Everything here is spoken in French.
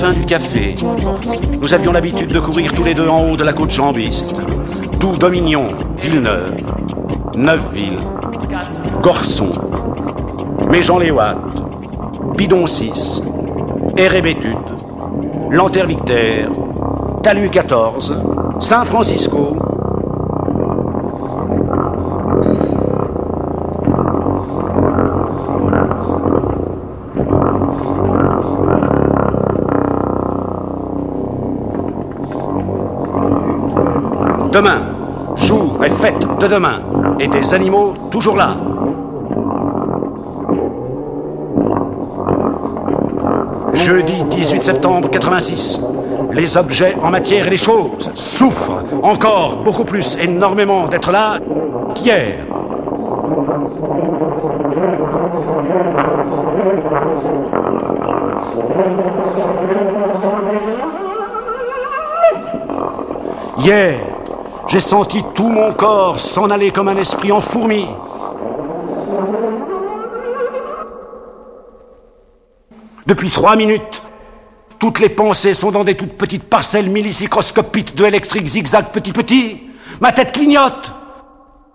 Fin du café, nous avions l'habitude de courir tous les deux en haut de la côte jambiste. D'où Dominion, Villeneuve, Neufville, Gorson, Méjean-les-Ouates, Bidon 6, Érébétude, Lanterre-Victaire, Talus 14, Saint-Francisco. Demain, jour et fête de demain, et des animaux toujours là. Jeudi 18 septembre 86, les objets en matière et les choses souffrent encore beaucoup plus énormément d'être là qu'hier. Hier, j'ai senti tout mon corps s'en aller comme un esprit en fourmi. Depuis 3 minutes, toutes les pensées sont dans des toutes petites parcelles millisicroscopiques de électriques zigzag petit. Ma tête clignote.